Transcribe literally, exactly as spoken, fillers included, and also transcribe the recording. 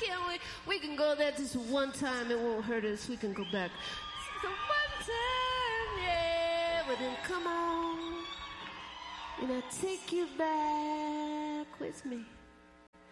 can't wait. We can go there just one time. It won't hurt us. We can go back. So one time, yeah. Well, then come on. And I'll take you back with me.